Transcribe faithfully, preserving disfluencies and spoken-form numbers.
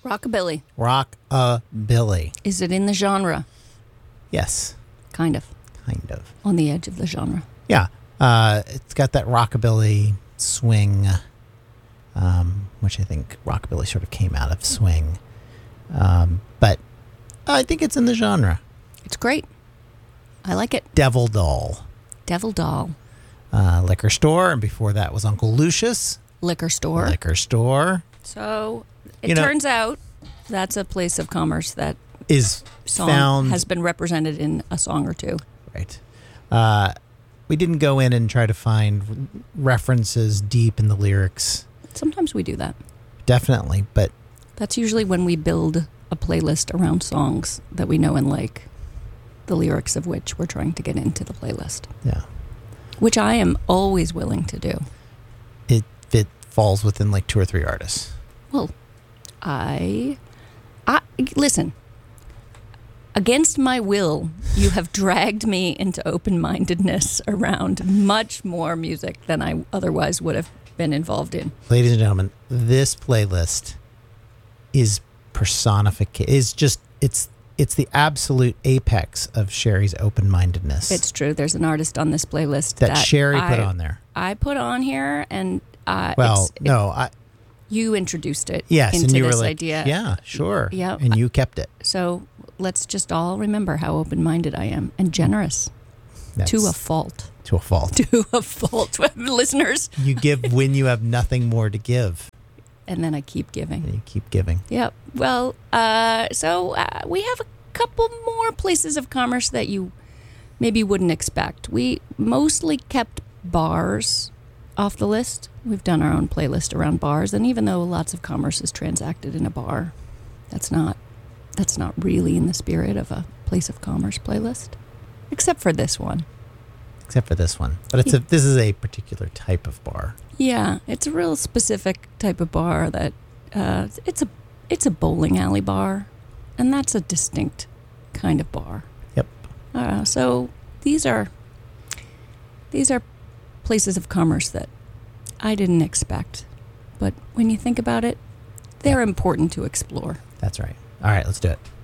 Rockabilly. Rockabilly. Is it in the genre? Yes. Kind of. Kind of. On the edge of the genre. Yeah. Uh, it's got that rockabilly swing, um, which I think rockabilly sort of came out of swing. Um, but I think it's in the genre. It's great. I like it. Devil Doll. Devil Doll. Uh, liquor store, and before that was Uncle Lucius. Liquor store. Liquor store. So it You know- turns out that's a place of commerce that Is song found... has been represented in a song or two. Right. Uh, we didn't go in and try to find references deep in the lyrics. Sometimes we do that. Definitely, but... That's usually when we build a playlist around songs that we know and like, the lyrics of which we're trying to get into the playlist. Yeah. Which I am always willing to do. It, it falls within like two or three artists. Well, I... I listen... Against my will, you have dragged me into open-mindedness around much more music than I otherwise would have been involved in. Ladies and gentlemen, this playlist is personification. Is just it's it's the absolute apex of Sherry's open-mindedness. It's true. There's an artist on this playlist that, that Sherry I, put on there. I put on here, and uh, Well, it's, no, I you introduced it. yes, into and you this were like, idea. yeah, sure, Yep. and you kept it. So let's just all remember how open-minded I am and generous. That's To a fault. To a fault. To a fault, listeners. You give when you have nothing more to give. And then I keep giving. And you keep giving. Yep. Well, uh, so uh, we have a couple more places of commerce that you maybe wouldn't expect. We mostly kept bars off the list. We've done our own playlist around bars, and even though lots of commerce is transacted in a bar, that's not that's not really in the spirit of a place of commerce playlist, except for this one. Except for this one, but it's a this is a particular type of bar. Yeah, it's a real specific type of bar that uh, it's a it's a bowling alley bar, and that's a distinct kind of bar. Yep. Uh, so these are these are places of commerce that I didn't expect, but when you think about it, they're important to explore. That's right. All right, let's do it.